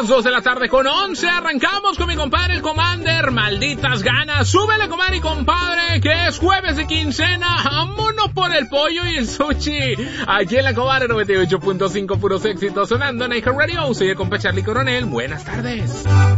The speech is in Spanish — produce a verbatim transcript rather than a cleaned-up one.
dos de la tarde con once. Arrancamos con mi compadre el Commander. Malditas ganas. Súbele, comadre y compadre, que es jueves de quincena. Vámonos por el pollo y el sushi. Aquí en la Commander noventa y ocho punto cinco, puros éxitos sonando en Ica Radio. Soy el compa Charlie Coronel. Buenas tardes.